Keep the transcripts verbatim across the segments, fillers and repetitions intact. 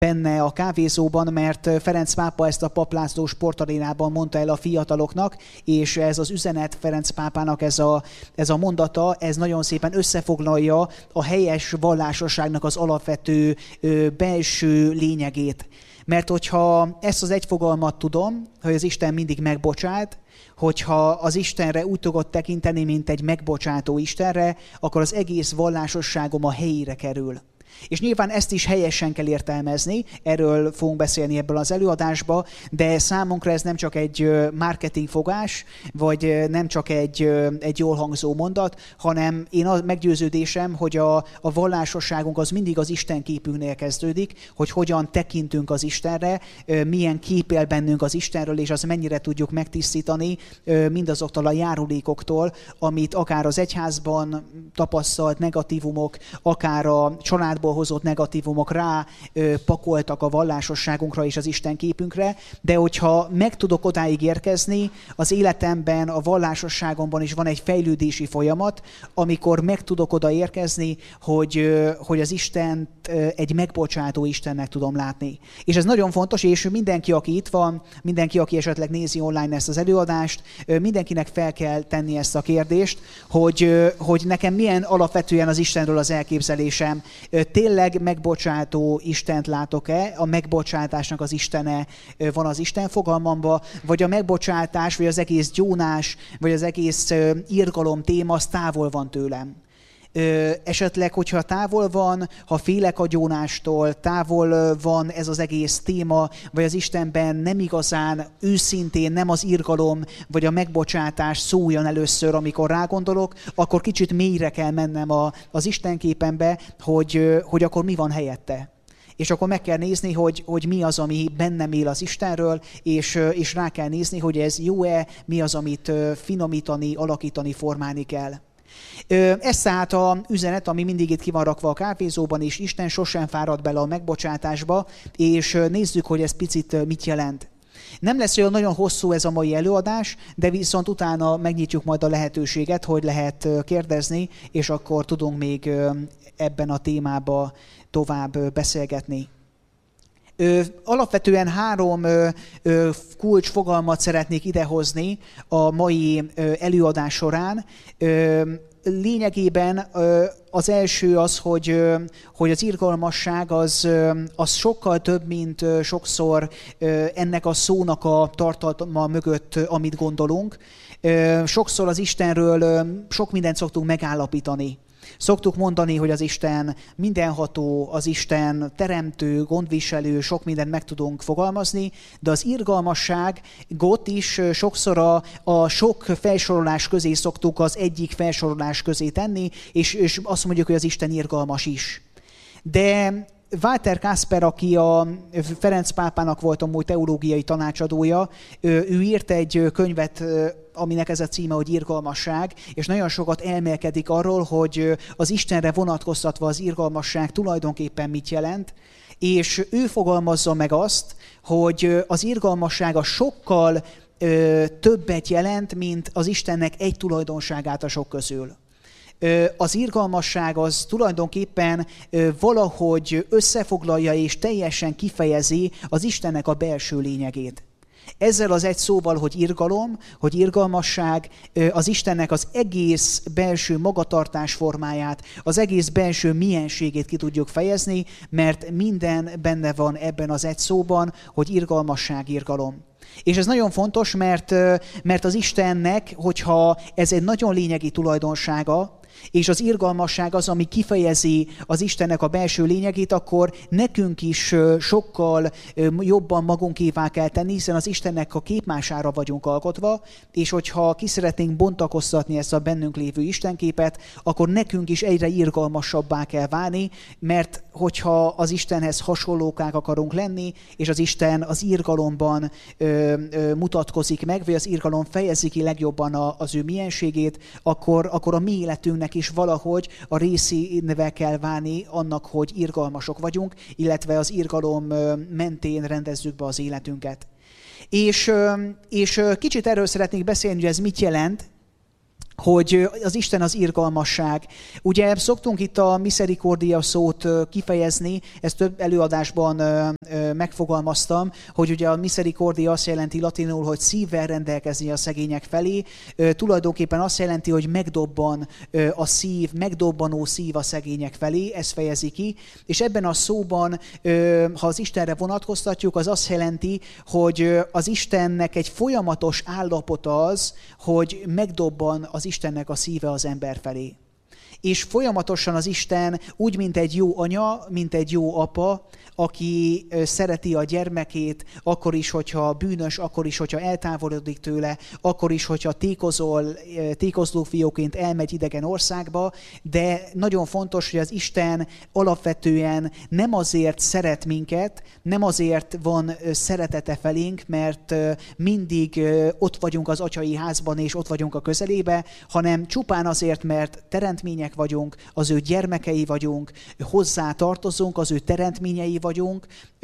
benne a kávézóban, mert Ferenc pápa ezt a Papp László sportarénában mondta el a fiataloknak, és ez az üzenet Ferenc pápának ez a, ez a mondata, ez nagyon szépen összefoglalja a helyes vallásosságnak az alapvető belső lényegét. Mert hogyha ezt az egy fogalmat tudom, hogy az Isten mindig megbocsát, hogyha az Istenre úgy tudod tekinteni, mint egy megbocsátó Istenre, akkor az egész vallásosságom a helyére kerül. És nyilván ezt is helyesen kell értelmezni, erről fogunk beszélni ebből az előadásba, de számunkra ez nem csak egy marketingfogás, vagy nem csak egy, egy jól hangzó mondat, hanem én a meggyőződésem, hogy a, a vallásosságunk az mindig az Isten képünknél kezdődik, hogy hogyan tekintünk az Istenre, milyen kép él bennünk az Istenről, és az mennyire tudjuk megtisztítani mindazoktól a járulékoktól, amit akár az egyházban tapasztalt negatívumok, akár a családból hozott negatívumok rá ö, pakoltak a vallásosságunkra és az Isten képünkre, de hogyha meg tudok odáig érkezni, az életemben, a vallásosságomban is van egy fejlődési folyamat, amikor meg tudok oda érkezni, hogy, ö, hogy az Istent ö, egy megbocsátó Istennek tudom látni. És ez nagyon fontos, és mindenki, aki itt van, mindenki, aki esetleg nézi online ezt az előadást, ö, mindenkinek fel kell tenni ezt a kérdést, hogy, ö, hogy nekem milyen alapvetően az Istenről az elképzelésem. Ö, Tényleg megbocsátó Istent látok-e? A megbocsátásnak az Istene van az Isten fogalmamban, vagy a megbocsátás, vagy az egész gyónás, vagy az egész irgalom téma, az távol van tőlem. Ö, esetleg, hogyha távol van, ha félek a gyónástól, távol van ez az egész téma, vagy az Istenben nem igazán, őszintén nem az irgalom, vagy a megbocsátás szóljon először, amikor rágondolok, akkor kicsit mélyre kell mennem a, az Isten képembe, hogy, hogy akkor mi van helyette. És akkor meg kell nézni, hogy, hogy mi az, ami bennem él az Istenről, és, és rá kell nézni, hogy ez jó-e, mi az, amit finomítani, alakítani, formálni kell. Ez tehát az üzenet, ami mindig itt ki van rakva a kávézóban, és Isten sosem fárad bele a megbocsátásba, és nézzük, hogy ez picit mit jelent. Nem lesz olyan nagyon hosszú ez a mai előadás, de viszont utána megnyitjuk majd a lehetőséget, hogy lehet kérdezni, és akkor tudunk még ebben a témában tovább beszélgetni. Ö, alapvetően három ö, ö, kulcsfogalmat szeretnék idehozni a mai ö, előadás során. Ö, lényegében ö, az első az, hogy, ö, hogy az irgalmasság az, ö, az sokkal több, mint ö, sokszor ö, ennek a szónak a tartalma mögött, ö, amit gondolunk. Ö, sokszor az Istenről ö, sok mindent szoktunk megállapítani. Szoktuk mondani, hogy az Isten mindenható, az Isten teremtő, gondviselő, sok mindent meg tudunk fogalmazni, de az irgalmasságot is sokszor a, a sok felsorolás közé szoktuk az egyik felsorolás közé tenni, és, és azt mondjuk, hogy az Isten irgalmas is. De Walter Kasper, aki a Ferenc pápának volt amúgy teológiai tanácsadója, ő írt egy könyvet, aminek ez a címe, hogy irgalmasság, és nagyon sokat elmélkedik arról, hogy az Istenre vonatkoztatva az irgalmasság tulajdonképpen mit jelent, és ő fogalmazza meg azt, hogy az irgalmassága sokkal ö, többet jelent, mint az Istennek egy tulajdonságát a sok közül. Az irgalmasság az tulajdonképpen valahogy összefoglalja és teljesen kifejezi az Istennek a belső lényegét. Ezzel az egy szóval, hogy irgalom, hogy irgalmasság, az Istennek az egész belső magatartás formáját, az egész belső mienségét ki tudjuk fejezni, mert minden benne van ebben az egy szóban, hogy irgalmasság, irgalom. És ez nagyon fontos, mert, mert az Istennek, hogyha ez egy nagyon lényegi tulajdonsága, és az irgalmasság az, ami kifejezi az Istennek a belső lényegét, akkor nekünk is sokkal jobban magunkévá kell tenni, hiszen az Istennek a képmására vagyunk alkotva, és hogyha ki szeretnénk bontakoztatni ezt a bennünk lévő Istenképet, akkor nekünk is egyre irgalmasabbá kell válni, mert hogyha az Istenhez hasonlókák akarunk lenni, és az Isten az irgalomban ö, ö, mutatkozik meg, vagy az irgalom fejezi ki legjobban a, az ő mienségét, akkor, akkor a mi életünknek is valahogy a részével kell válni annak, hogy irgalmasok vagyunk, illetve az irgalom mentén rendezzük be az életünket. És, és kicsit erről szeretnék beszélni, hogy ez mit jelent. hogy az Isten az irgalmasság. Ugye szoktunk itt a misericordia szót kifejezni, ezt több előadásban megfogalmaztam, hogy ugye a misericordia azt jelenti latinul, hogy szívvel rendelkezni a szegények felé. Tulajdonképpen azt jelenti, hogy megdobban a szív, megdobbanó szív a szegények felé, ez fejezi ki. És ebben a szóban, ha az Istenre vonatkoztatjuk, az azt jelenti, hogy az Istennek egy folyamatos állapota az, hogy megdobban az Istennek a szíve az ember felé. És folyamatosan az Isten úgy, mint egy jó anya, mint egy jó apa, aki szereti a gyermekét, akkor is, hogyha bűnös, akkor is, hogyha eltávolodik tőle, akkor is, hogyha tékozol, tékozló fióként elmegy idegen országba, de nagyon fontos, hogy az Isten alapvetően nem azért szeret minket, nem azért van szeretete felénk, mert mindig ott vagyunk az atyai házban, és ott vagyunk a közelébe, hanem csupán azért, mert teremtmények vagyunk, az ő gyermekei vagyunk, hozzá tartozunk, az ő teremtményei vagyunk,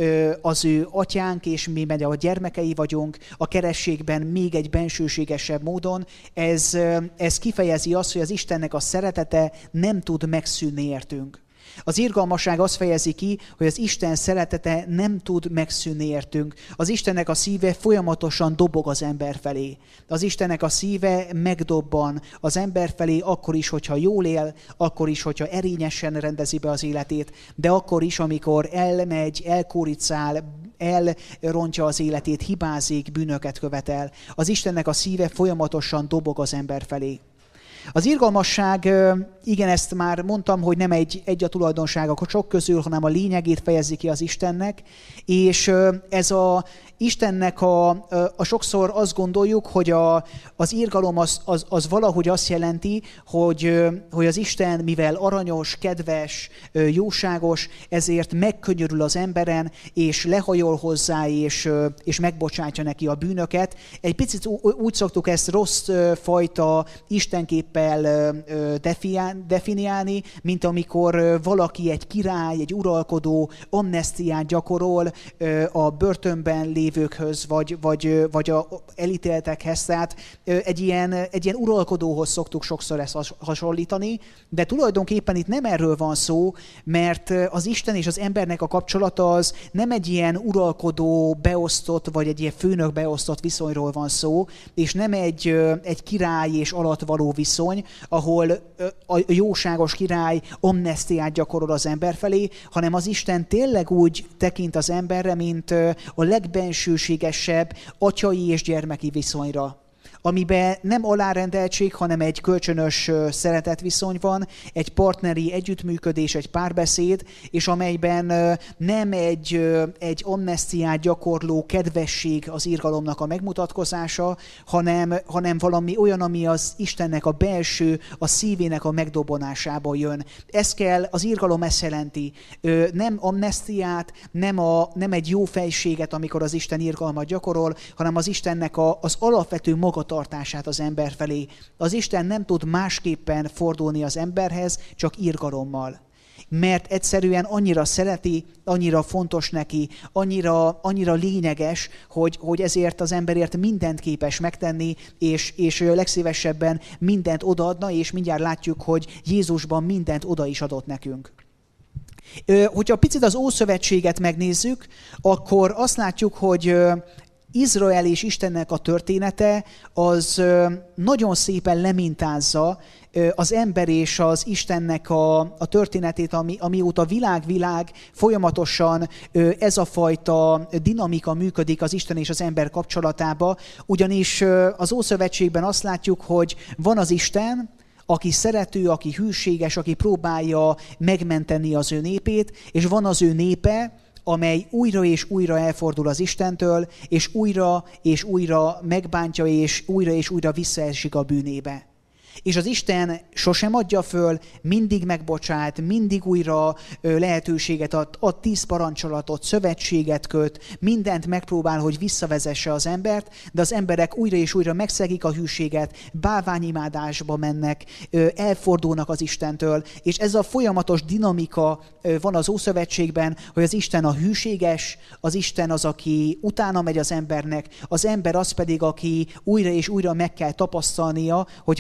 az ő atyánk, és mi meg a gyermekei vagyunk, a kerességben még egy bensőségesebb módon. Ez, ez kifejezi azt, hogy az Istennek a szeretete nem tud megszűnni értünk. Az irgalmasság azt fejezi ki, hogy az Isten szeretete nem tud megszűnni értünk. Az Istennek a szíve folyamatosan dobog az ember felé. Az Istennek a szíve megdobban az ember felé akkor is, hogyha jól él, akkor is, hogyha erényesen rendezi be az életét, de akkor is, amikor elmegy, elkóricál, elrontja az életét, hibázik, bűnöket követel. Az Istennek a szíve folyamatosan dobog az ember felé. Az irgalmasság, igen, ezt már mondtam, hogy nem egy, egy a tulajdonsága sok közül, hanem a lényegét fejezi ki az Istennek, és ez a Istennek a, a sokszor azt gondoljuk, hogy a, az irgalom az, az, az valahogy azt jelenti, hogy, hogy az Isten, mivel aranyos, kedves, jóságos, ezért megkönyörül az emberen, és lehajol hozzá, és, és megbocsátja neki a bűnöket. Egy picit úgy szoktuk ezt rossz fajta istenképpel definiálni, mint amikor valaki, egy király, egy uralkodó amnesztiát gyakorol a börtönben lévőkhöz, vagy, vagy, vagy a elítéltekhez. Tehát egy ilyen, egy ilyen uralkodóhoz szoktuk sokszor ezt hasonlítani, de tulajdonképpen itt nem erről van szó, mert az Isten és az embernek a kapcsolata az nem egy ilyen uralkodó beosztott, vagy egy ilyen főnök beosztott viszonyról van szó, és nem egy, egy király és alatt való viszony, ahol a jóságos király amnesztiát gyakorol az ember felé, hanem az Isten tényleg úgy tekint az emberre, mint a legbensőségesebb atyai és gyermeki viszonyra, amiben nem alárendeltség, hanem egy kölcsönös szeretetviszony van, egy partneri együttműködés, egy párbeszéd, és amelyben nem egy, egy amnesztiát gyakorló kedvesség az irgalomnak a megmutatkozása, hanem, hanem valami olyan, ami az Istennek a belső, a szívének a megdobonásából jön. Ez kell, az irgalom ezt jelenti. Nem amnesztiát, nem, a, nem egy jó fejséget, amikor az Isten irgalmat gyakorol, hanem az Istennek a, az alapvető magatartását az ember felé. Az Isten nem tud másképpen fordulni az emberhez, csak irgalommal. Mert egyszerűen annyira szereti, annyira fontos neki, annyira, annyira lényeges, hogy, hogy ezért az emberért mindent képes megtenni, és, és legszívesebben mindent odaadna, és mindjárt látjuk, hogy Jézusban mindent oda is adott nekünk. Hogyha picit az Ószövetséget megnézzük, akkor azt látjuk, hogy Izrael és Istennek a története az nagyon szépen lemintázza az ember és az Istennek a, a történetét, ami, amióta világ-világ folyamatosan ez a fajta dinamika működik az Isten és az ember kapcsolatába, ugyanis az Ószövetségben azt látjuk, hogy van az Isten, aki szerető, aki hűséges, aki próbálja megmenteni az ő népét, és van az ő népe, amely újra és újra elfordul az Istentől, és újra és újra megbántja, és újra és újra visszaesik a bűnébe. És az Isten sosem adja föl, mindig megbocsát, mindig újra lehetőséget ad, ad tíz parancsolatot, szövetséget köt, mindent megpróbál, hogy visszavezesse az embert, de az emberek újra és újra megszegik a hűséget, bálványimádásba mennek, elfordulnak az Istentől, és ez a folyamatos dinamika van az Ószövetségben, hogy az Isten a hűséges, az Isten az, aki utána megy az embernek, az ember az pedig, aki újra és újra meg kell tapasztalnia, hogy mennyire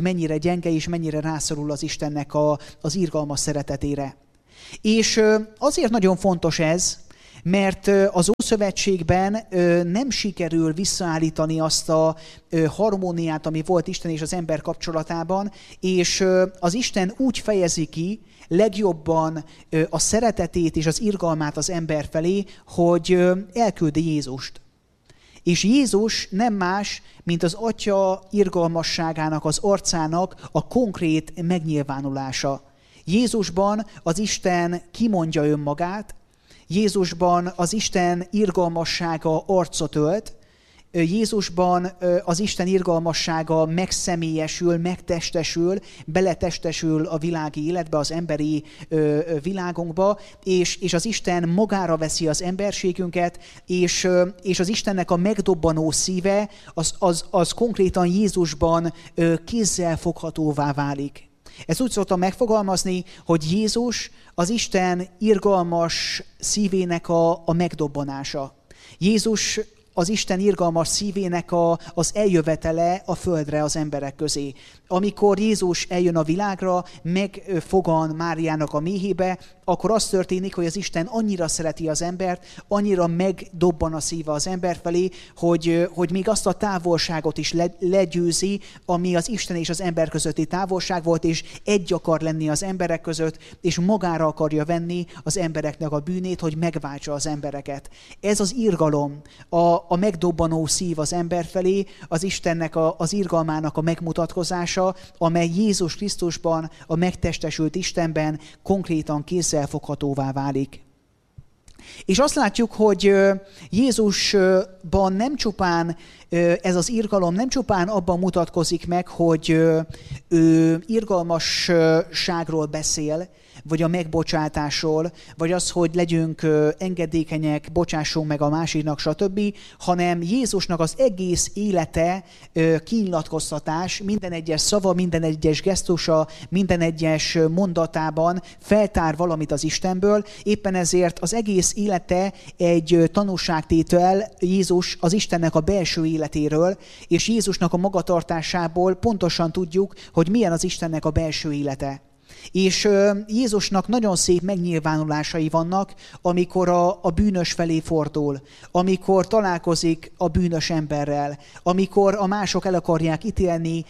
gyenge, és mennyire rászorul az Istennek a, az irgalmas szeretetére. És azért nagyon fontos ez, mert az Ószövetségben nem sikerül visszaállítani azt a harmóniát, ami volt Isten és az ember kapcsolatában, és az Isten úgy fejezi ki legjobban a szeretetét és az irgalmát az ember felé, hogy elküldi Jézust. És Jézus nem más, mint az Atya irgalmasságának, az arcának a konkrét megnyilvánulása. Jézusban az Isten kimondja önmagát, Jézusban az Isten irgalmassága arcot ölt, Jézusban az Isten irgalmassága megszemélyesül, megtestesül, beletestesül a világi életbe, az emberi világunkba, és, és az Isten magára veszi az emberségünket, és, és az Istennek a megdobbanó szíve az, az, az konkrétan Jézusban kézzel foghatóvá válik. Ezt úgy szoktam megfogalmazni, hogy Jézus az Isten irgalmas szívének a, a megdobbanása. Jézus az Isten irgalmas szívének a, az eljövetele a földre, az emberek közé. Amikor Jézus eljön a világra, megfogan Máriának a méhébe, akkor az történik, hogy az Isten annyira szereti az embert, annyira megdobban a szíve az ember felé, hogy, hogy még azt a távolságot is le, legyőzi, ami az Isten és az ember közötti távolság volt, és egy akar lenni az emberek között, és magára akarja venni az embereknek a bűnét, hogy megváltsa az embereket. Ez az irgalom, a, a megdobbanó szív az ember felé, az Istennek a, az irgalmának a megmutatkozása, amely Jézus Krisztusban, a megtestesült Istenben konkrétan kézzelfoghatóvá válik. És azt látjuk, hogy Jézusban nem csupán ez az irgalom, nem csupán abban mutatkozik meg, hogy ő irgalmasságról beszél, vagy a megbocsátásról, vagy az, hogy legyünk engedékenyek, bocsássunk meg a másiknak, stb., hanem Jézusnak az egész élete kinyilatkoztatás, minden egyes szava, minden egyes gesztusa, minden egyes mondatában feltár valamit az Istenből, éppen ezért az egész élete egy tanúságtétel Jézus az Istennek a belső életéről, és Jézusnak a magatartásából pontosan tudjuk, hogy milyen az Istennek a belső élete. És Jézusnak nagyon szép megnyilvánulásai vannak, amikor a, a bűnös felé fordul, amikor találkozik a bűnös emberrel, amikor a mások el akarják ítélni,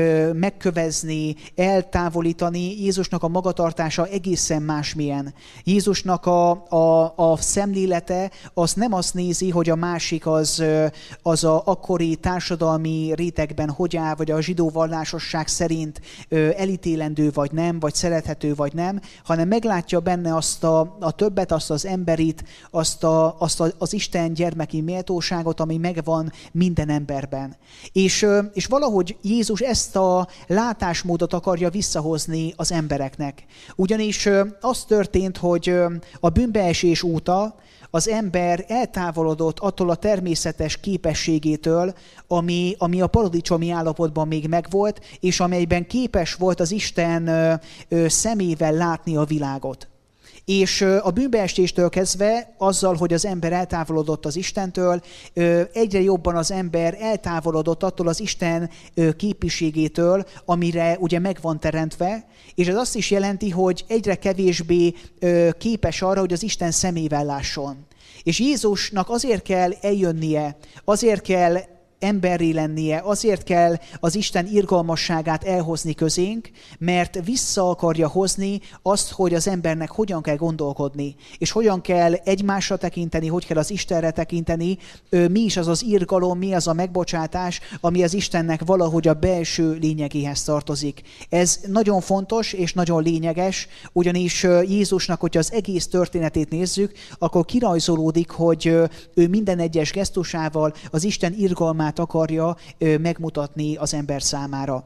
megkövezni, eltávolítani, Jézusnak a magatartása egészen másmilyen. Jézusnak a, a, a szemlélete az nem azt nézi, hogy a másik az, az a akkori társadalmi rétegben hogy áll, vagy a zsidó vallásosság szerint elítélendő vagy nem, vagy szerethető vagy nem, hanem meglátja benne azt a, a többet, azt az emberit, azt, a, azt a, az Isten gyermeki méltóságot, ami megvan minden emberben. És, és valahogy Jézus ezt a látásmódot akarja visszahozni az embereknek. Ugyanis az történt, hogy a bűnbeesés óta az ember eltávolodott attól a természetes képességétől, ami, ami a paradicsomi állapotban még megvolt, és amelyben képes volt az Isten ö, ö, szemével látni a világot. És a bűnbeestéstől kezdve, azzal, hogy az ember eltávolodott az Istentől, egyre jobban az ember eltávolodott attól az Isten képiségétől, amire ugye meg van teremtve, és ez azt is jelenti, hogy egyre kevésbé képes arra, hogy az Isten szemével lásson. És Jézusnak azért kell eljönnie, azért kell emberré lennie, azért kell az Isten irgalmasságát elhozni közénk, mert vissza akarja hozni azt, hogy az embernek hogyan kell gondolkodni, és hogyan kell egymásra tekinteni, hogy kell az Istenre tekinteni, mi is az az irgalom, mi az a megbocsátás, ami az Istennek valahogy a belső lényegéhez tartozik. Ez nagyon fontos és nagyon lényeges, ugyanis Jézusnak, hogyha az egész történetét nézzük, akkor kirajzolódik, hogy ő minden egyes gesztusával az Isten irgalmát akarja megmutatni az ember számára.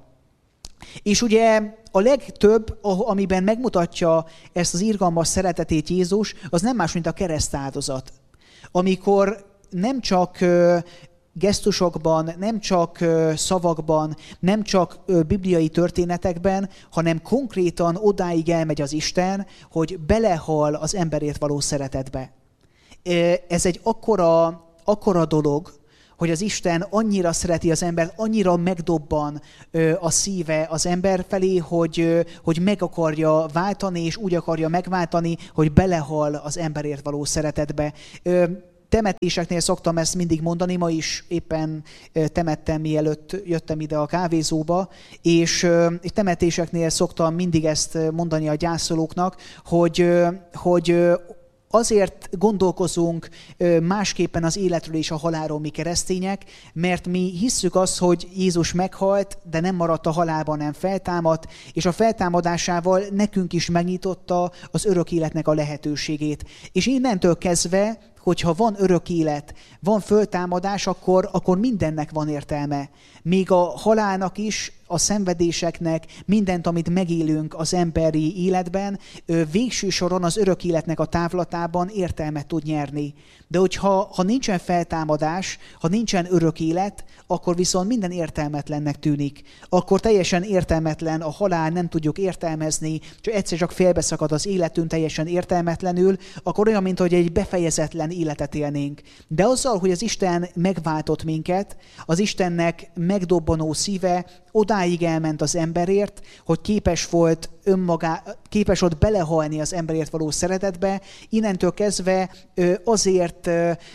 És ugye a legtöbb, amiben megmutatja ezt az irgalmas szeretetét Jézus, az nem más, mint a keresztáldozat. Amikor nem csak gesztusokban, nem csak szavakban, nem csak bibliai történetekben, hanem konkrétan odáig elmegy az Isten, hogy belehal az emberért való szeretetbe. Ez egy akkora, akkora dolog, hogy az Isten annyira szereti az embert, annyira megdobban a szíve az ember felé, hogy, hogy meg akarja váltani, és úgy akarja megváltani, hogy belehal az emberért való szeretetbe. Temetéseknél szoktam ezt mindig mondani, ma is éppen temettem, mielőtt jöttem ide a kávézóba, és temetéseknél szoktam mindig ezt mondani a gyászolóknak, hogy, hogy azért gondolkozunk másképpen az életről és a halálról mi keresztények, mert mi hisszük azt, hogy Jézus meghalt, de nem maradt a halálban, nem feltámadt, és a feltámadásával nekünk is megnyitotta az örök életnek a lehetőségét. És innentől kezdve, hogyha van örök élet, van föltámadás, akkor, akkor mindennek van értelme. Még a halálnak is, a szenvedéseknek, mindent, amit megélünk az emberi életben, végső soron az örök életnek a távlatában értelmet tud nyerni. De hogyha ha nincsen feltámadás, ha nincsen örök élet, akkor viszont minden értelmetlennek tűnik. Akkor teljesen értelmetlen a halál, nem tudjuk értelmezni, csak egyszer csak félbeszakad az életünk teljesen értelmetlenül, akkor olyan, mint hogy egy befejezetlen életet élnénk. De azzal, hogy az Isten megváltott minket, az Istennek megdobbanó szíve odáig elment az emberért, hogy képes volt önmagá, képes volt belehalni az emberért való szeretetbe, innentől kezdve azért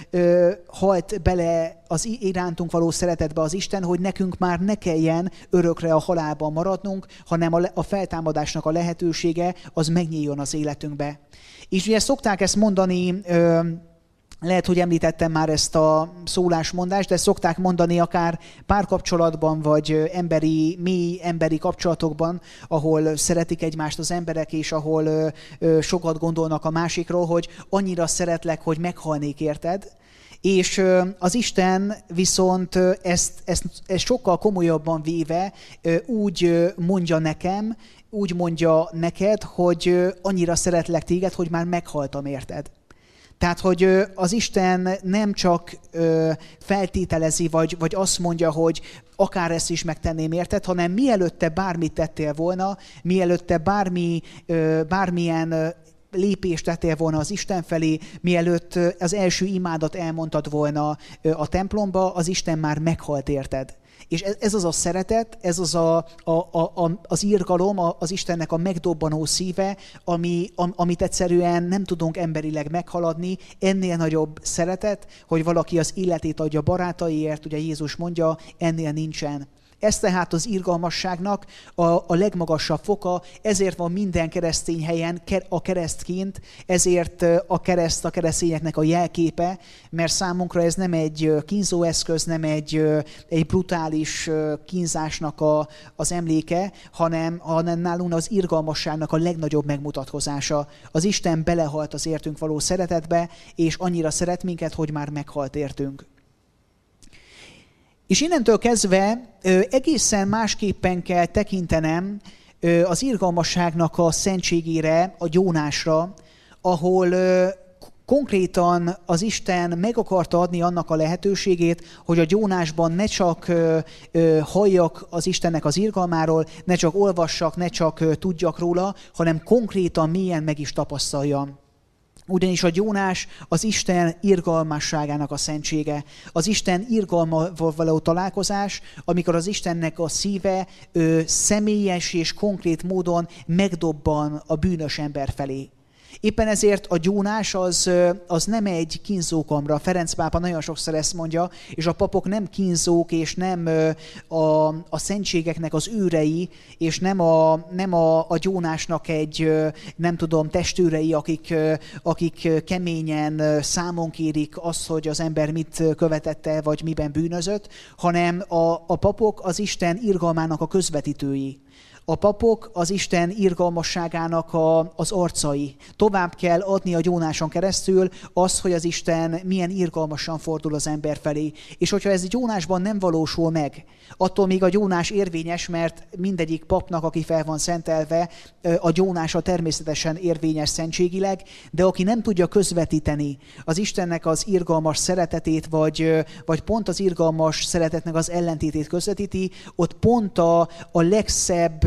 halt bele az irántunk való szeretetbe az Isten, hogy nekünk már ne kelljen örökre a halálban maradnunk, hanem a feltámadásnak a lehetősége az megnyíljon az életünkbe. És ugye szokták ezt mondani, lehet, hogy említettem már ezt a szólásmondást, de szokták mondani akár párkapcsolatban, vagy emberi, mély emberi kapcsolatokban, ahol szeretik egymást az emberek, és ahol sokat gondolnak a másikról, hogy annyira szeretlek, hogy meghalnék érted. És az Isten viszont ezt, ezt, ezt sokkal komolyabban véve úgy mondja nekem, úgy mondja neked, hogy annyira szeretlek téged, hogy már meghaltam érted. Tehát, hogy az Isten nem csak feltételezi, vagy, vagy azt mondja, hogy akár ezt is megtenném érted, hanem mielőtte bármit tettél volna, mielőtte bármi, bármilyen lépést tettél volna az Isten felé, mielőtt az első imádat elmondtad volna a templomba, az Isten már meghalt érted. És ez, ez az a szeretet, ez az a, a, a, az irgalom, az Istennek a megdobbanó szíve, ami, am, amit egyszerűen nem tudunk emberileg meghaladni. Ennél nagyobb szeretet, hogy valaki az életét adja barátaiért, ugye Jézus mondja, ennél nincsen. Ez tehát az irgalmasságnak a, a legmagasabb foka, ezért van minden keresztény helyen a keresztként, ezért a kereszt a keresztényeknek a jelképe, mert számunkra ez nem egy kínzóeszköz, nem egy, egy brutális kínzásnak a, az emléke, hanem, hanem nálunk az irgalmasságnak a legnagyobb megmutatkozása. Az Isten belehalt az értünk való szeretetbe, és annyira szeret minket, hogy már meghalt értünk. És innentől kezdve egészen másképpen kell tekintenem az irgalmasságnak a szentségére, a gyónásra, ahol konkrétan az Isten meg akarta adni annak a lehetőségét, hogy a gyónásban ne csak halljak az Istennek az irgalmáról, ne csak olvassak, ne csak tudjak róla, hanem konkrétan mélyen meg is tapasztaljam. Ugyanis a gyónás az Isten irgalmasságának a szentsége. Az Isten irgalmával való találkozás, amikor az Istennek a szíve ö, személyes és konkrét módon megdobban a bűnös ember felé. Éppen ezért a gyónás az, az nem egy kínzókamra. Ferenc pápa nagyon sokszor ezt mondja, és a papok nem kínzók, és nem a, a szentségeknek az őrei, és nem a, nem a, a gyónásnak egy, nem tudom, testőrei, akik, akik keményen számon kérik azt, hogy az ember mit követett el, vagy miben bűnözött, hanem a, a papok az Isten irgalmának a közvetítői. A papok az Isten irgalmasságának a, az arcai. Tovább kell adni a gyónáson keresztül azt, hogy az Isten milyen irgalmasan fordul az ember felé. És hogyha ez a gyónásban nem valósul meg, attól még a gyónás érvényes, mert mindegyik papnak, aki fel van szentelve, a gyónása természetesen érvényes szentségileg, de aki nem tudja közvetíteni az Istennek az irgalmas szeretetét, vagy, vagy pont az irgalmas szeretetnek az ellentétét közvetíti, ott pont a, a legszebb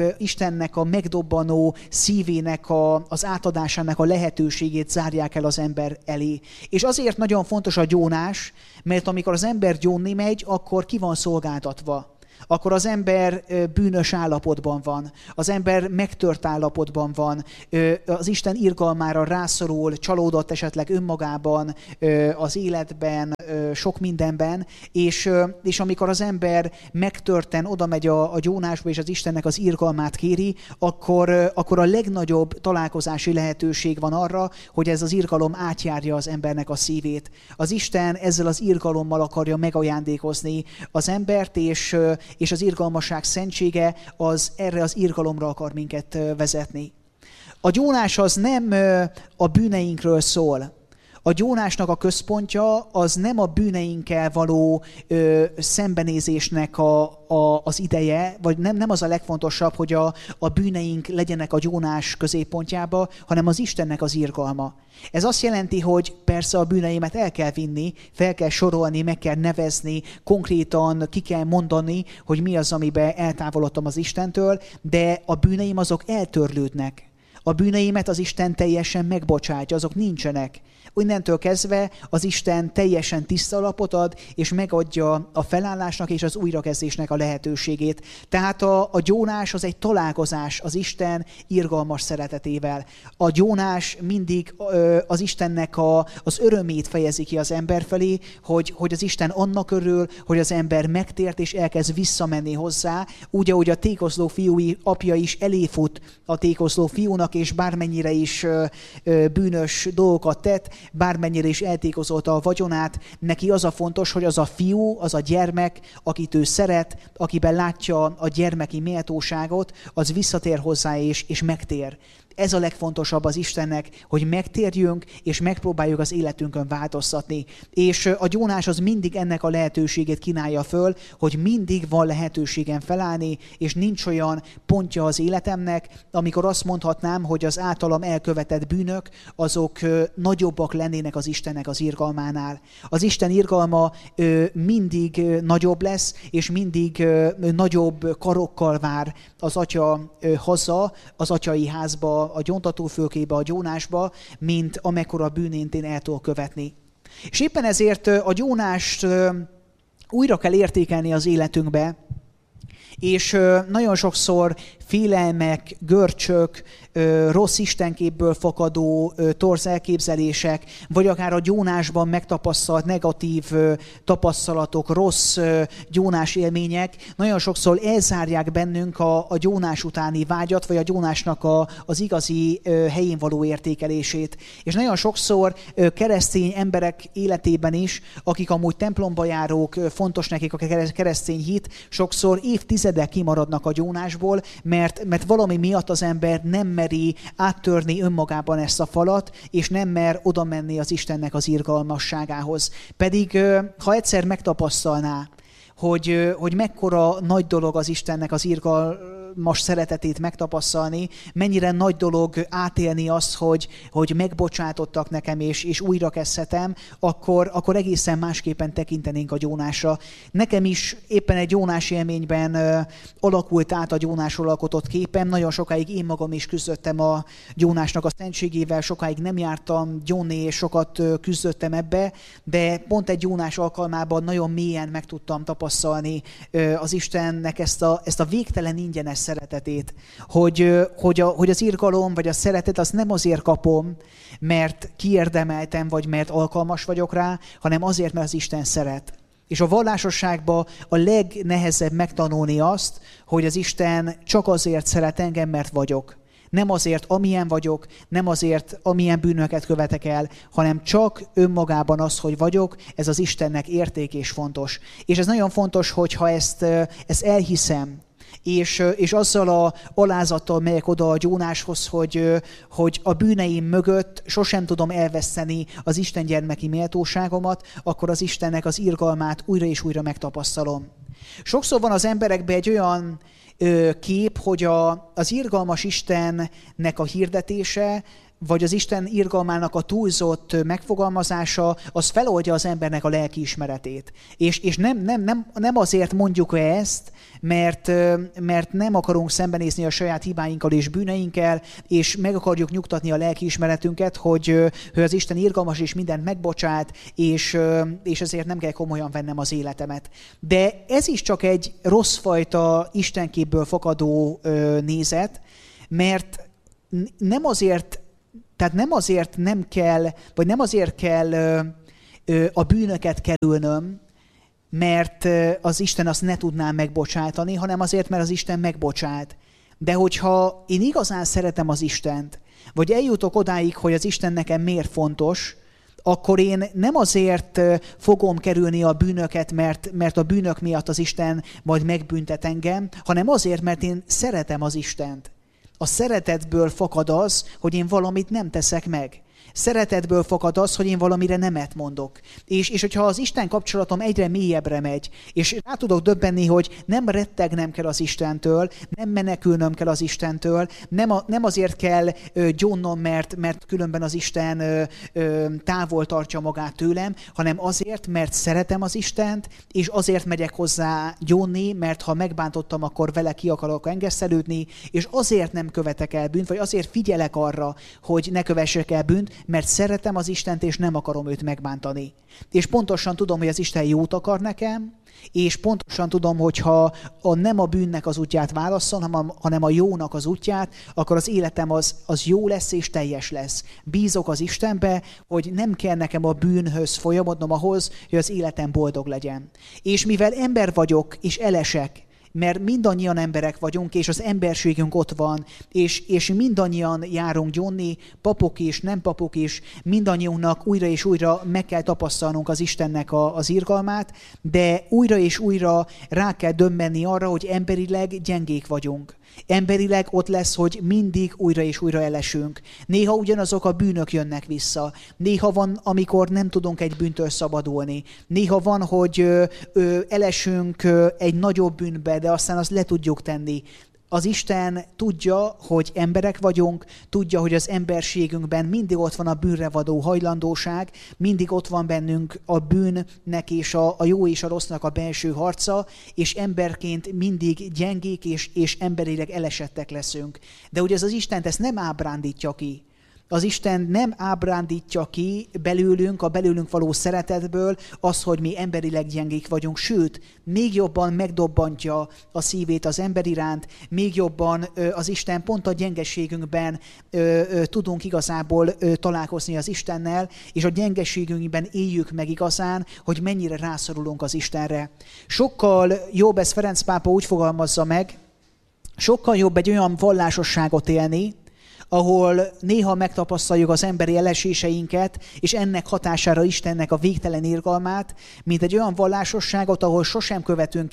Istennek a megdobbanó szívének a, az átadásának a lehetőségét zárják el az ember elé. És azért nagyon fontos a gyónás, mert amikor az ember gyónni megy, akkor ki van szolgáltatva. Akkor az ember bűnös állapotban van, az ember megtört állapotban van, az Isten irgalmára rászorul, csalódott esetleg önmagában, az életben, sok mindenben, és, és amikor az ember megtörten oda megy a, a gyónásba, és az Istennek az irgalmát kéri, akkor, akkor a legnagyobb találkozási lehetőség van arra, hogy ez az irgalom átjárja az embernek a szívét. Az Isten ezzel az irgalommal akarja megajándékozni az embert, és és az irgalmasság szentsége az erre az irgalomra akar minket vezetni. A gyónás az nem a bűneinkről szól. A gyónásnak a központja az nem a bűneinkkel való ö, szembenézésnek a, a, az ideje, vagy nem, nem az a legfontosabb, hogy a, a bűneink legyenek a gyónás középpontjába, hanem az Istennek az irgalma. Ez azt jelenti, hogy persze a bűneimet el kell vinni, fel kell sorolni, meg kell nevezni, konkrétan ki kell mondani, hogy mi az, amiben eltávolodtam az Istentől, de a bűneim azok eltörlődnek. A bűneimet az Isten teljesen megbocsátja, azok nincsenek. Innentől kezdve az Isten teljesen tiszta alapot ad, és megadja a felállásnak és az újrakezdésnek a lehetőségét. Tehát a, a gyónás az egy találkozás az Isten irgalmas szeretetével. A gyónás mindig ö, az Istennek a, az örömét fejezi ki az ember felé, hogy, hogy az Isten annak örül, hogy az ember megtért és elkezd visszamenni hozzá, úgy, ahogy a tékozló fiúi apja is eléfut a tékozló fiúnak, és bármennyire is ö, ö, bűnös dolgokat tett, bármennyire is eltékozolta a vagyonát, neki az a fontos, hogy az a fiú, az a gyermek, akit ő szeret, akiben látja a gyermeki méltóságot, az visszatér hozzá és, és megtér. Ez a legfontosabb az Istennek, hogy megtérjünk, és megpróbáljuk az életünkön változtatni. És a gyónás az mindig ennek a lehetőségét kínálja föl, hogy mindig van lehetőségem felállni, és nincs olyan pontja az életemnek, amikor azt mondhatnám, hogy az általam elkövetett bűnök, azok nagyobbak lennének az Istennek az irgalmánál. Az Isten irgalma mindig nagyobb lesz, és mindig nagyobb karokkal vár az atya haza, az atyai házba, a gyóntatófülkébe, a gyónásba, mint amekkora bűnét én el tudok követni. És éppen ezért a gyónást újra kell értékelni az életünkbe, és nagyon sokszor félelmek, görcsök, rossz istenképből fakadó torz elképzelések, vagy akár a gyónásban megtapasztalt negatív tapasztalatok, rossz gyónás élmények nagyon sokszor elzárják bennünk a, a gyónás utáni vágyat, vagy a gyónásnak a, az igazi helyén való értékelését. És nagyon sokszor keresztény emberek életében is, akik amúgy templomba járók, fontos nekik a keresztény hit, sokszor évtizedek kimaradnak a gyónásból, mert, mert valami miatt az ember nem meri áttörni önmagában ezt a falat, és nem mer oda menni az Istennek az irgalmasságához. Pedig ha egyszer megtapasztalná, hogy, hogy mekkora nagy dolog az Istennek az irgalmas szeretetét megtapasztalni, mennyire nagy dolog átélni azt, hogy, hogy megbocsátottak nekem, és, és újra kezdhetem, akkor, akkor egészen másképpen tekintenénk a gyónásra. Nekem is éppen egy gyónás élményben ö, alakult át a gyónásról alkotott képem. Nagyon sokáig én magam is küzdöttem a gyónásnak a szentségével, sokáig nem jártam gyónni, és sokat ö, küzdöttem ebbe, de pont egy gyónás alkalmában nagyon mélyen meg tudtam tapasztalni ö, az Istennek ezt a, ezt a végtelen ingyenes szeretetét, hogy, hogy, a, hogy az irgalom vagy a szeretet azt nem azért kapom, mert kiérdemeltem, vagy mert alkalmas vagyok rá, hanem azért, mert az Isten szeret. És a vallásosságban a legnehezebb megtanulni azt, hogy az Isten csak azért szeret engem, mert vagyok. Nem azért, amilyen vagyok, nem azért, amilyen bűnöket követek el, hanem csak önmagában az, hogy vagyok, ez az Istennek érték és fontos. És ez nagyon fontos, hogyha ezt, ezt elhiszem, És, és azzal a alázattal megyek oda a gyónáshoz, hogy, hogy a bűneim mögött sosem tudom elveszteni az Isten gyermeki méltóságomat, akkor az Istennek az irgalmát újra és újra megtapasztalom. Sokszor van az emberekben egy olyan ö, kép, hogy a, az irgalmas Istennek a hirdetése vagy az Isten irgalmának a túlzott megfogalmazása, az feloldja az embernek a lelkiismeretét. És, és nem, nem, nem, nem azért mondjuk ezt, mert, mert nem akarunk szembenézni a saját hibáinkkal és bűneinkkel, és meg akarjuk nyugtatni a lelkiismeretünket, hogy, hogy az Isten irgalmas és mindent megbocsát, és, és ezért nem kell komolyan vennem az életemet. De ez is csak egy rosszfajta istenképből fakadó nézet, mert nem azért, tehát nem azért nem kell, vagy nem azért kell a bűnöket kerülnöm, mert az Isten azt ne tudná megbocsátani, hanem azért, mert az Isten megbocsát. De hogyha én igazán szeretem az Istent, vagy eljutok odáig, hogy az Isten nekem miért fontos, akkor én nem azért fogom kerülni a bűnöket, mert, mert a bűnök miatt az Isten majd megbüntet engem, hanem azért, mert én szeretem az Istent. A szeretetből fakad az, hogy én valamit nem teszek meg. Szeretetből fakad az, hogy én valamire nemet mondok. És, és hogyha az Isten kapcsolatom egyre mélyebbre megy, és rá tudok döbbenni, hogy nem rettegnem kell az Istentől, nem menekülnöm kell az Istentől, nem, a, nem azért kell ö, gyónnom, mert, mert különben az Isten ö, ö, távol tartja magát tőlem, hanem azért, mert szeretem az Istent, és azért megyek hozzá gyónni, mert ha megbántottam, akkor vele ki akarok engesztelődni, és azért nem követek el bűnt, vagy azért figyelek arra, hogy ne kövessek el bűnt, mert szeretem az Istent, és nem akarom őt megbántani. És pontosan tudom, hogy az Isten jót akar nekem, és pontosan tudom, hogy ha a nem a bűnnek az útját válasszom, hanem a jónak az útját, akkor az életem az, az jó lesz és teljes lesz. Bízok az Istenbe, hogy nem kell nekem a bűnhöz folyamodnom ahhoz, hogy az életem boldog legyen. És mivel ember vagyok, és elesek, mert mindannyian emberek vagyunk, és az emberségünk ott van, és, és mindannyian járunk gyónni, papok is, nem papok is, mindannyiunknak újra és újra meg kell tapasztalnunk az Istennek a, az irgalmát, de újra és újra rá kell döbbenni arra, hogy emberileg gyengék vagyunk. Emberileg ott lesz, hogy mindig újra és újra elesünk. Néha ugyanazok a bűnök jönnek vissza. Néha van, amikor nem tudunk egy bűntől szabadulni. Néha van, hogy ö, ö, elesünk ö, egy nagyobb bűnbe, de aztán azt le tudjuk tenni. Az Isten tudja, hogy emberek vagyunk, tudja, hogy az emberségünkben mindig ott van a bűnre való hajlandóság, mindig ott van bennünk a bűnnek és a, a jó és a rossznak a belső harca, és emberként mindig gyengék és, és emberileg elesettek leszünk. De ugye ez az Istent ezt nem ábrándítja ki. Az Isten nem ábrándítja ki belőlünk, a belőlünk való szeretetből az, hogy mi emberileg gyengék vagyunk, sőt, még jobban megdobbantja a szívét az ember iránt, még jobban az Isten pont a gyengeségünkben tudunk igazából találkozni az Istennel, és a gyengeségünkben éljük meg igazán, hogy mennyire rászorulunk az Istenre. Sokkal jobb, ez Ferenc pápa úgy fogalmazza meg, sokkal jobb egy olyan vallásosságot élni, ahol néha megtapasztaljuk az emberi eleséseinket, és ennek hatására Istennek a végtelen irgalmát, mint egy olyan vallásosságot, ahol sosem követünk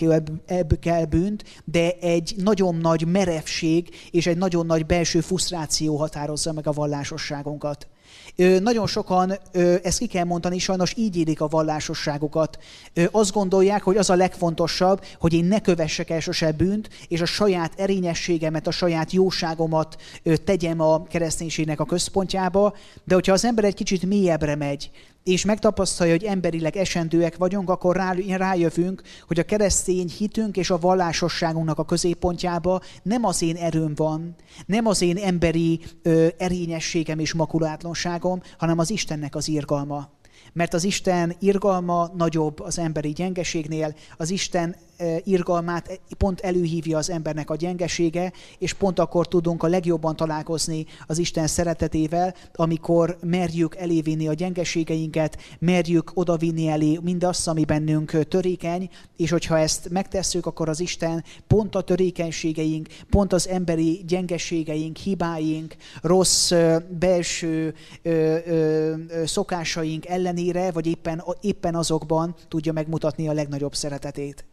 el bűnt, de egy nagyon nagy merevség és egy nagyon nagy belső frusztráció határozza meg a vallásosságunkat. Ö, nagyon sokan, ö, ezt ki kell mondani, sajnos így élik a vallásosságukat. Ö, azt gondolják, hogy az a legfontosabb, hogy én ne kövessek el sose bűnt, és a saját erényességemet, a saját jóságomat ö, tegyem a kereszténységnek a központjába, de hogyha az ember egy kicsit mélyebbre megy, és megtapasztalja, hogy emberileg esendőek vagyunk, akkor rá, rájövünk, hogy a keresztény hitünk és a vallásosságunknak a középpontjába nem az én erőm van, nem az én emberi ö, erényességem és makulátlanságom, hanem az Istennek az irgalma. Mert az Isten irgalma nagyobb az emberi gyengeségnél, az Isten irgalmát pont előhívja az embernek a gyengesége, és pont akkor tudunk a legjobban találkozni az Isten szeretetével, amikor merjük elévinni a gyengeségeinket, merjük odavinni elé mindazt, ami bennünk törékeny, és hogyha ezt megtesszük, akkor az Isten pont a törékenységeink, pont az emberi gyengeségeink, hibáink, rossz belső szokásaink ellenére, vagy éppen, éppen azokban tudja megmutatni a legnagyobb szeretetét.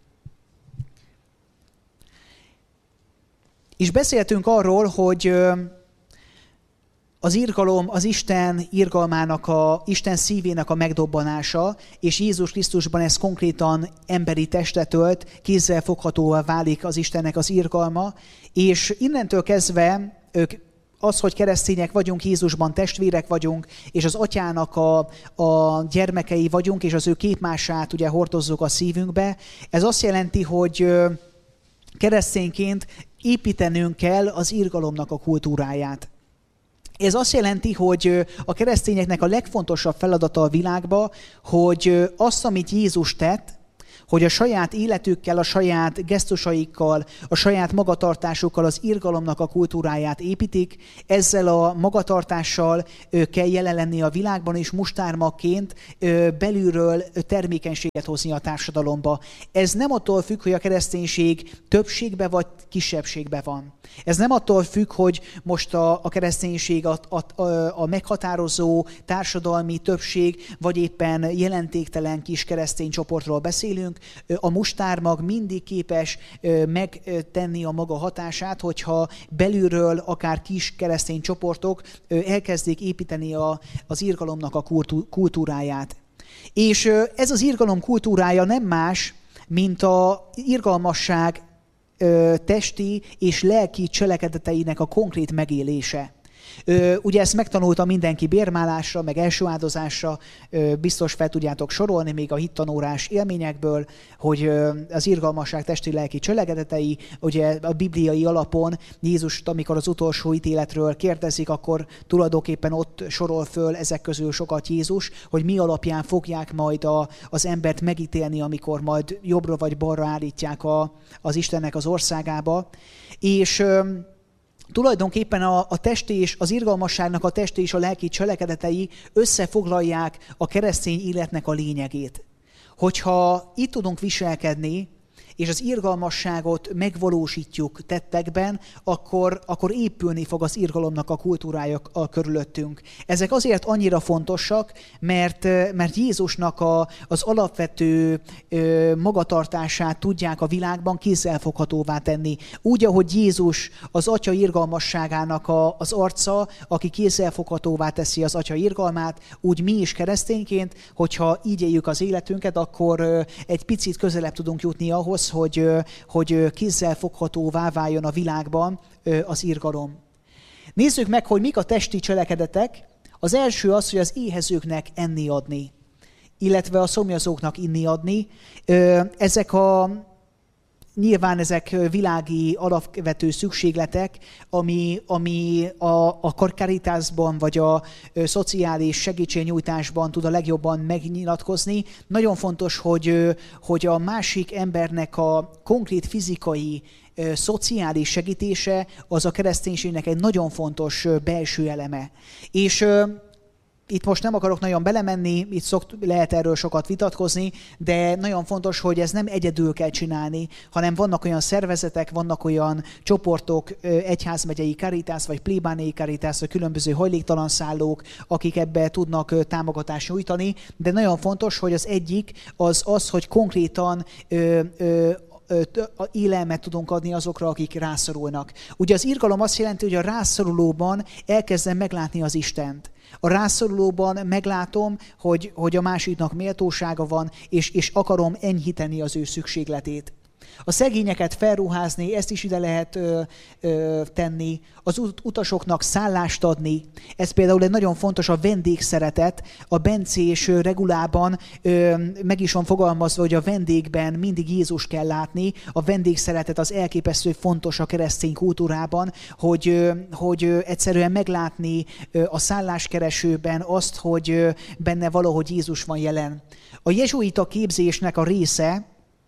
És beszéltünk arról, hogy az irgalom, az Isten irgalmának, a Isten szívének a megdobbanása, és Jézus Krisztusban ez konkrétan emberi testet ölt, kézzel foghatóvá válik az Istennek az irgalma, és innentől kezdve ők az, hogy keresztények vagyunk, Jézusban testvérek vagyunk, és az atyának a, a gyermekei vagyunk, és az ő képmását ugye hordozzuk a szívünkbe, ez azt jelenti, hogy keresztényként építenünk kell az irgalomnak a kultúráját. Ez azt jelenti, hogy a keresztényeknek a legfontosabb feladata a világban, hogy azt, amit Jézus tett, hogy a saját életükkel, a saját gesztusaikkal, a saját magatartásukkal az irgalomnak a kultúráját építik. Ezzel a magatartással kell jelen lenni a világban, és mustármagként belülről termékenységet hozni a társadalomba. Ez nem attól függ, hogy a kereszténység többségbe vagy kisebbségbe van. Ez nem attól függ, hogy most a, a kereszténység a, a, a meghatározó társadalmi többség, vagy éppen jelentéktelen kis keresztény csoportról beszélünk. A mustármag mindig képes megtenni a maga hatását, hogyha belülről akár kis keresztény csoportok elkezdik építeni a, az irgalomnak a kultúráját. És ez az irgalom kultúrája nem más, mint az irgalmasság testi és lelki cselekedeteinek a konkrét megélése. Ugye ezt megtanulta mindenki bérmálásra, meg első áldozásra, biztos fel tudjátok sorolni még a hittanórás élményekből, hogy az irgalmasság testi-lelki cselekedetei, ugye a bibliai alapon Jézus, amikor az utolsó ítéletről kérdezik, akkor tulajdonképpen ott sorol föl ezek közül sokat Jézus, hogy mi alapján fogják majd a, az embert megítélni, amikor majd jobbra vagy balra állítják a, az Istennek az országába. És tulajdonképpen a, a testi és az irgalmasságnak a testi és a lelki cselekedetei összefoglalják a keresztény életnek a lényegét. Hogyha itt tudunk viselkedni, és az irgalmasságot megvalósítjuk tettekben, akkor, akkor épülni fog az irgalomnak a kultúrája a körülöttünk. Ezek azért annyira fontosak, mert, mert Jézusnak a, az alapvető ö, magatartását tudják a világban kézzelfoghatóvá tenni. Úgy, ahogy Jézus az Atya irgalmasságának a, az arca, aki kézzelfoghatóvá teszi az Atya irgalmát, úgy mi is keresztényként, hogyha így éljük az életünket, akkor ö, egy picit közelebb tudunk jutni ahhoz, hogy, hogy kézzelfoghatóvá váljon a világban az irgalom. Nézzük meg, hogy mik a testi cselekedetek. Az első az, hogy az éhezőknek enni adni, illetve a szomjazóknak inni adni. Ezek a Nyilván ezek világi alapvető szükségletek, ami, ami a, a karitásban vagy a, a szociális segítségnyújtásban tud a legjobban megnyilatkozni. Nagyon fontos, hogy, hogy a másik embernek a konkrét fizikai, szociális segítése az a kereszténységnek egy nagyon fontos belső eleme. És itt most nem akarok nagyon belemenni, itt szokt, lehet erről sokat vitatkozni, de nagyon fontos, hogy ez nem egyedül kell csinálni, hanem vannak olyan szervezetek, vannak olyan csoportok, egyházmegyei Caritas, vagy plébániai Caritas, vagy különböző hajléktalan szállók, akik ebbe tudnak támogatást nyújtani, de nagyon fontos, hogy az egyik az az, hogy konkrétan ö, ö, élelmet tudunk adni azokra, akik rászorulnak. Ugye az irgalom azt jelenti, hogy a rászorulóban elkezdem meglátni az Istent. A rászorulóban meglátom, hogy, hogy a másiknak méltósága van, és, és akarom enyhíteni az ő szükségletét. A szegényeket felruházni, ezt is ide lehet ö, ö, tenni. Az ut- utasoknak szállást adni. Ez például egy nagyon fontos a vendégszeretet. A bencés regulában ö, meg is van fogalmazva, hogy a vendégben mindig Jézus kell látni. A vendégszeretet az elképesztő fontos a keresztény kultúrában, hogy, ö, hogy ö, egyszerűen meglátni ö, a szálláskeresőben azt, hogy ö, benne valahogy Jézus van jelen. A jezsuita képzésnek a része,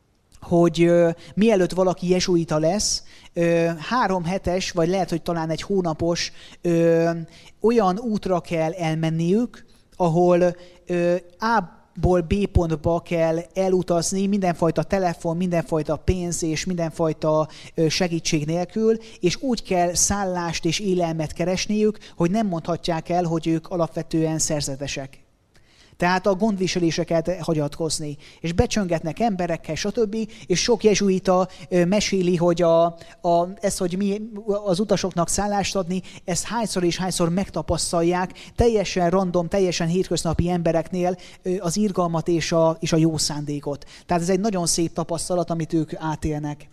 hogy uh, mielőtt valaki jezsuita lesz, uh, három hetes, vagy lehet, hogy talán egy hónapos uh, olyan útra kell elmenniük, ahol uh, A-ból B pontba kell elutazni mindenfajta telefon, mindenfajta pénz és mindenfajta uh, segítség nélkül, és úgy kell szállást és élelmet keresniük, hogy nem mondhatják el, hogy ők alapvetően szerzetesek. Tehát a gondviseléseket hagyatkozni. És becsöngetnek emberekkel, stb. És sok jezsuita meséli, hogy a, a, ez, hogy mi az utasoknak szállást adni, ezt hányszor és hányszor megtapasztalják, teljesen random, teljesen hétköznapi embereknél az irgalmat és a, és a jó szándékot. Tehát ez egy nagyon szép tapasztalat, amit ők átélnek.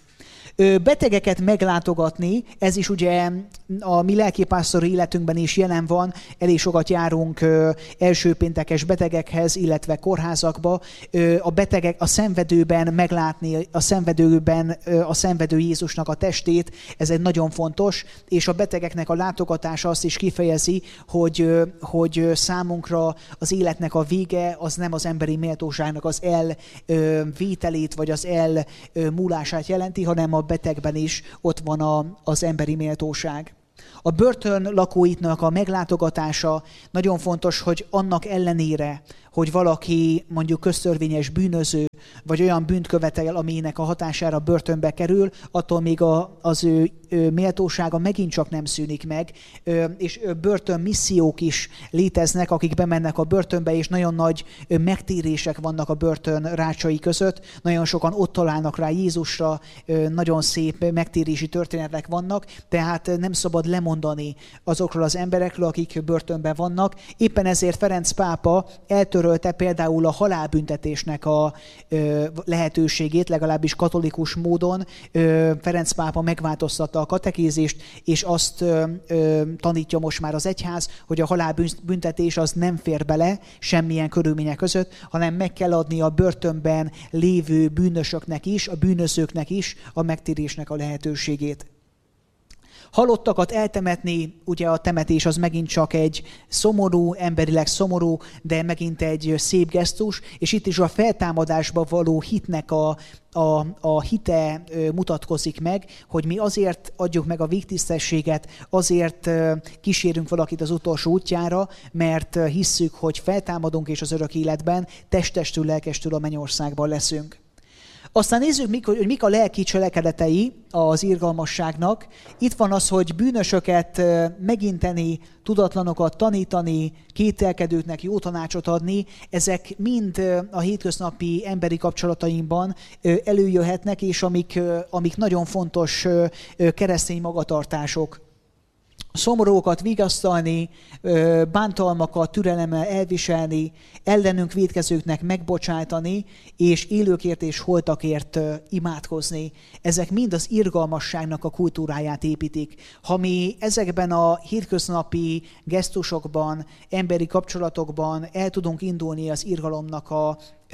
Betegeket meglátogatni, ez is ugye a mi lelkipásztori életünkben is jelen van, elég sokat járunk elsőpéntekes betegekhez, illetve kórházakba. A betegek a szenvedőben meglátni, a szenvedőben a szenvedő Jézusnak a testét, ez egy nagyon fontos, és a betegeknek a látogatása azt is kifejezi, hogy, hogy számunkra az életnek a vége az nem az emberi méltóságnak az elvételét, vagy az elmúlását jelenti, hanem a betegben is ott van a, az emberi méltóság. A börtön lakóitnak a meglátogatása nagyon fontos, hogy annak ellenére, hogy valaki mondjuk köztörvényes bűnöző, vagy olyan bűnt követel, aminek a hatására börtönbe kerül, attól még a, az ő, ő méltósága megint csak nem szűnik meg, és börtönmissziók is léteznek, akik bemennek a börtönbe, és nagyon nagy megtérések vannak a börtön rácsai között. Nagyon sokan ott találnak rá Jézusra, nagyon szép megtérési történetek vannak, tehát nem szabad lemondani azokról az emberekről, akik börtönben vannak. Éppen ezért Ferenc pápa eltörölte például a halálbüntetésnek a lehetőségét, legalábbis katolikus módon. Ferenc pápa megváltoztatta a katekézist, és azt tanítja most már az egyház, hogy a halálbüntetés az nem fér bele semmilyen körülmények között, hanem meg kell adni a börtönben lévő bűnösöknek is, a bűnözőknek is a megtérésnek a lehetőségét. Halottakat eltemetni, ugye a temetés az megint csak egy szomorú, emberileg szomorú, de megint egy szép gesztus, és itt is a feltámadásba való hitnek a, a, a hite mutatkozik meg, hogy mi azért adjuk meg a végtisztességet, azért kísérünk valakit az utolsó útjára, mert hisszük, hogy feltámadunk, és az örök életben testestül, lelkestül a mennyországban leszünk. Aztán nézzük, hogy mik a lelki cselekedetei az irgalmasságnak. Itt van az, hogy bűnösöket meginteni, tudatlanokat tanítani, kételkedőknek jó tanácsot adni. Ezek mind a hétköznapi emberi kapcsolatainkban előjöhetnek, és amik, amik nagyon fontos keresztény magatartások. Szomorúakat vigasztalni, bántalmakat türelemmel elviselni, ellenünk vétkezőknek megbocsátani, és élőkért és holtakért imádkozni. Ezek mind az irgalmasságnak a kultúráját építik. Ha mi ezekben a hétköznapi gesztusokban, emberi kapcsolatokban el tudunk indulni az irgalomnak a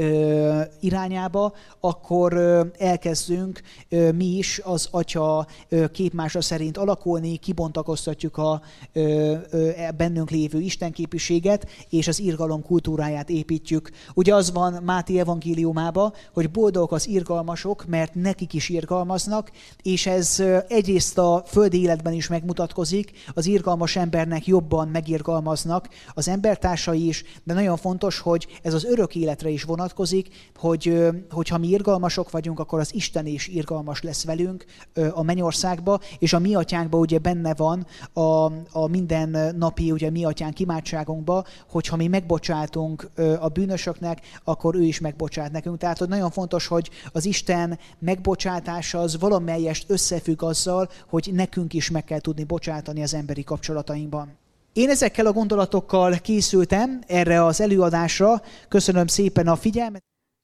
Ö, irányába, akkor ö, elkezdünk ö, mi is az Atya ö, képmása szerint alakulni, kibontakoztatjuk a ö, ö, bennünk lévő istenképviséget, és az irgalom kultúráját építjük. Ugye az van Máté evangéliumában, hogy boldogok az irgalmasok, mert nekik is irgalmaznak, és ez ö, egyrészt a földi életben is megmutatkozik, az irgalmas embernek jobban megirgalmaznak az embertársai is, de nagyon fontos, hogy ez az örök életre is vonatkozik, hogy hogyha mi irgalmasok vagyunk, akkor az Isten is irgalmas lesz velünk a mennyországba, és a mi atyánkban ugye benne van a, a minden napi ugye mi atyánk imádságunkba, hogyha mi megbocsátunk a bűnösöknek, akkor ő is megbocsát nekünk. Tehát hogy nagyon fontos, hogy az Isten megbocsátása az valamelyest összefügg azzal, hogy nekünk is meg kell tudni bocsátani az emberi kapcsolatainkban. Én ezekkel a gondolatokkal készültem erre az előadásra. Köszönöm szépen a figyelmet.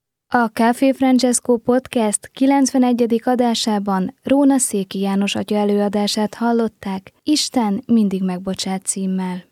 A Café Francesco Podcast kilencvenegyedik adásában Róna Széki János atya előadását hallották, Isten mindig megbocsát címmel.